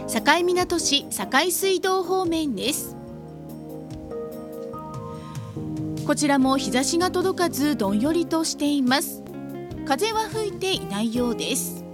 境港市境水道方面です。こちらも日差しが届かずどんよりとしています。風は吹いていないようです。